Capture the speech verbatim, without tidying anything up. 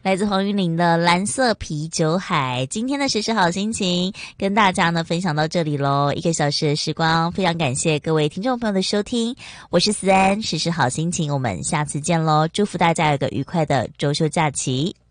来自黄韵玲的蓝色啤酒海。今天的时时好心情跟大家呢分享到这里咯，一个小时的时光，非常感谢各位听众朋友的收听，我是思安，时时好心情，我们下次见咯，祝福大家有个愉快的周休假期。